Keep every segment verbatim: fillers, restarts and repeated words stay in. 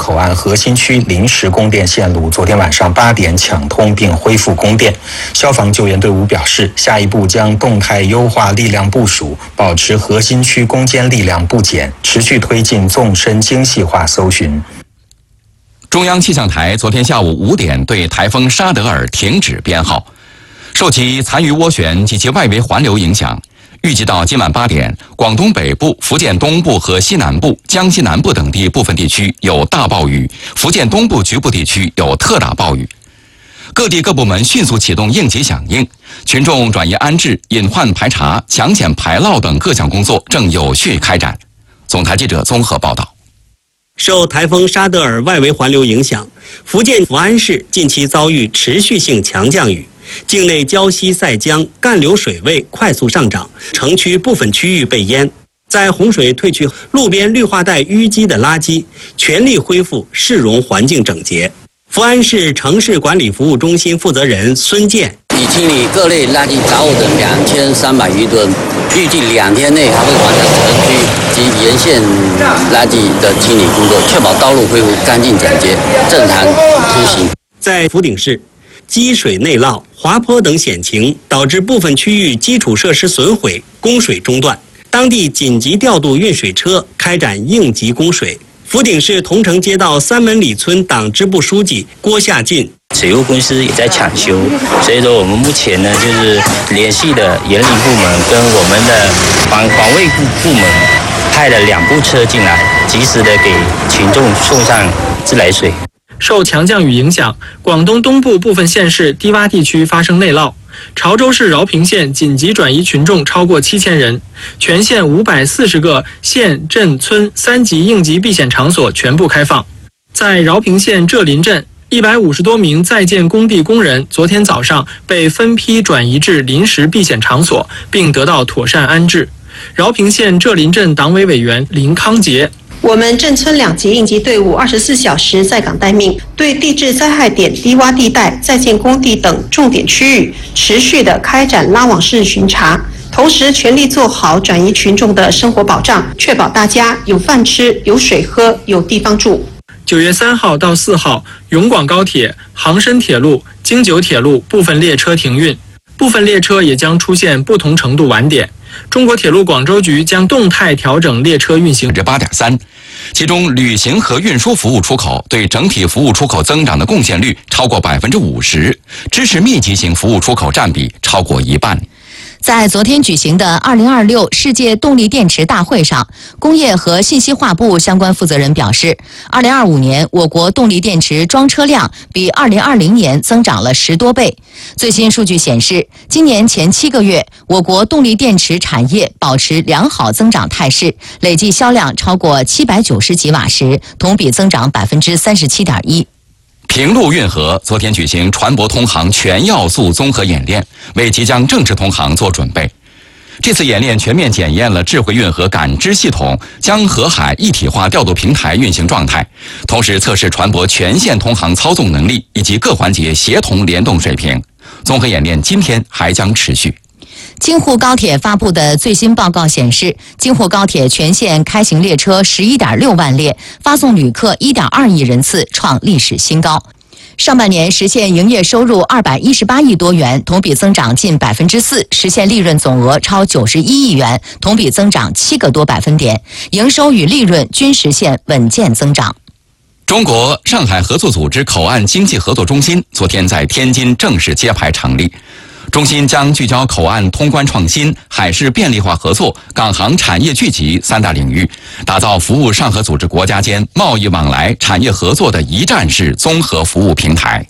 口岸核心区临时供电线路昨天晚上八点抢通并恢复供电。消防救援队伍表示，下一步将动态优化力量部署，保持核心区攻坚力量不减，持续推进纵深精细化搜寻。 中央气象台昨天下午五点对台风沙德尔停止编号，受其残余涡旋及其外围环流影响，预计到今晚八点，广东北部、福建东部和西南部、江西南部等地部分地区有大暴雨，福建东部局部地区有特大暴雨。各地各部门迅速启动应急响应，群众转移安置、隐患排查、抢险排涝等各项工作正有序开展。总台记者综合报道。 受台风沙德尔外围环流影响，福建福安市近期遭遇持续性强降雨，境内胶西塞江干流水位快速上涨，城区部分区域被淹。在洪水退去，路边绿化带淤积的垃圾全力恢复市容环境整洁。福安市城市管理服务中心负责人孙健， 已清理各类垃圾杂物的两千三百余吨，预计两天内还会完成城区及沿线垃圾的清理工作，确保道路恢复干净整洁，正常出行。 在福鼎市，积水内涝、滑坡等险情导致部分区域基础设施损毁，供水中断，当地紧急调度运水车开展应急供水。福鼎市桐城街道三门里村党支部书记郭夏进， 水务公司也在抢修，所以说我们目前呢就是联系的园林部门跟我们的环环卫部部门，派了两部车进来，及时的给群众送上自来水。 受强降雨影响，广东东部部分县市低洼地区发生内涝。潮州市饶平县紧急转移群众超过七千人，全县五百四十个县镇村三级应急避险场所全部开放。在饶平县浙林镇，一百五十多名在建工地工人昨天早上被分批转移至临时避险场所，并得到妥善安置。饶平县浙林镇党委委员林康杰， 我们镇村两级应急队伍二十四小时在岗待命，对地质灾害点、低洼地带、在建工地等重点区域持续的开展拉网式巡查，同时全力做好转移群众的生活保障，确保大家有饭吃、有水喝、有地方住。 九月三号到四号，永广高铁、杭深铁路、京九铁路部分列车停运，部分列车也将出现不同程度晚点。中国铁路广州局将动态调整列车运行。 八点三，其中旅行和运输服务出口对整体服务出口增长的贡献率超过百分之五十，支持密集型服务出口占比超过一半。 在昨天举行的二零二六世界动力电池大会上，工业和信息化部相关负责人表示，二零二五年我国动力电池装车量比二零二零年增长了十多倍。最新数据显示，今年前七个月，我国动力电池产业保持良好增长态势，累计销量超过七百九十吉瓦时，同比增长百分之三十七点一。 平陆运河昨天举行船舶通航全要素综合演练，为即将正式通航做准备。这次演练全面检验了智慧运河感知系统将河海一体化调度平台运行状态，同时测试船舶全线通航操纵能力以及各环节协同联动水平。综合演练今天还将持续。 京沪高铁发布的最新报告显示，京沪高铁全线开行列车 十一点六万列，发送旅客 一点二亿人次，创历史新高。上半年实现营业收入二百一十八亿多元，同比增长近百分之四，实现利润总额超九十一亿元，同比增长七个多百分点，营收与利润均实现稳健增长。 中国上海合作组织口岸经济合作中心昨天在天津正式揭牌成立。中心将聚焦口岸通关创新、海事便利化合作、港航产业聚集三大领域，打造服务上合组织国家间贸易往来、产业合作的一站式综合服务平台。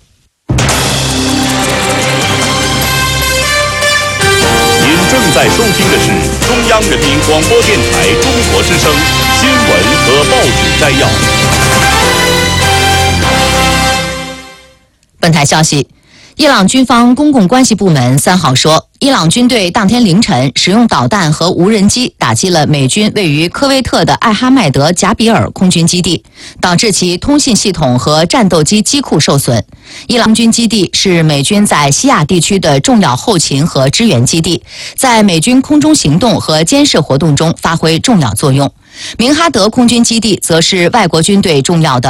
您正在收听的是中央人民广播电台中国之声新闻和报纸摘要。 本台消息。伊朗军方公共关系部门三号说，伊朗军队当天凌晨使用导弹和无人机打击了美军位于科威特的艾哈迈德贾比尔空军基地，导致其通信系统和战斗机机库受损。伊朗军基地是美军在西亚地区的重要后勤和支援基地，在美军空中行动和监视活动中发挥重要作用。明哈德空军基地则是外国军队重要的